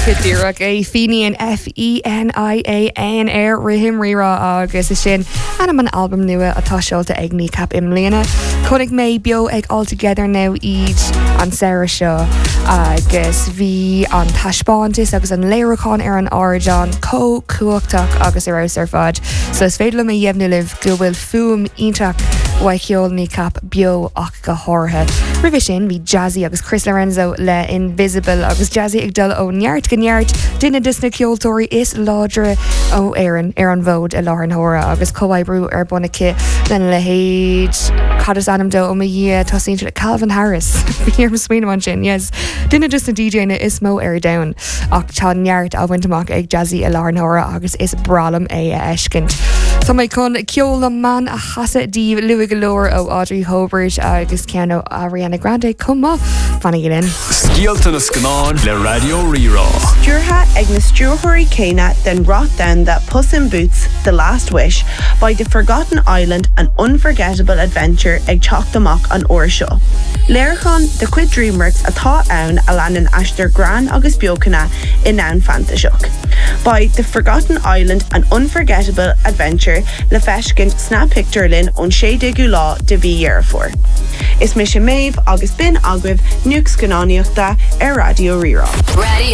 Dúach é Fenian FENIAN ar rihim rira agus is sin anam an album nua atá seolta ag ní cap imlíana. Conig mé bio ag All Together Now iad an Sarah seo agus bhí an taispáintis agus an léiricán ar an áirdeán cuachtach agus ar aus ar fad. So is féidir le mé dhéimnú libh go bhfuil fuam ionteach waithcheol ní cap bio ach go hátha. Ribh sin bhí Jazzy agus Chris Lorenzo le Invisible agus Jazzy ag dul ó neart go neart duine disna ceoltóirí is ládra ó éan ar an bhód a láthar an thóra agus comhaidbrú ar bunace den le héad cadas anam do ó ma dhé tosín le Calvin Harris. Bhí ar smaoine an sin, yes. Duine just na DJ-na is mó ar dain ach tá neart a bhaint amach ag Jazzy a láthar an thóra agus is bralam é a eiscint. Tá mé chun ceola man a chasa díomh luigh golóir ó Audrey Hobart agus ceanó Ariana Grande cuma fanna gin in. Scialta na scanán le Radio Rírá. Dúrtha ag na stúrthóirí céine den rot down that Puss in Boots, The Last Wish by The Forgotten Island, an unforgettable adventure ag teacht amach an uair seo. Léiricán the Quid Dreamworks atá ann a leanan aistear gran agus beocanna in ann fantaseach. By The Forgotten Island, an unforgettable adventure le feiscin snap picture linn ón 16 lá de bhí dhearfór. Is mis sin méibh agus bin agwibh nuac scanáníochta ar Radio Rírá. Radio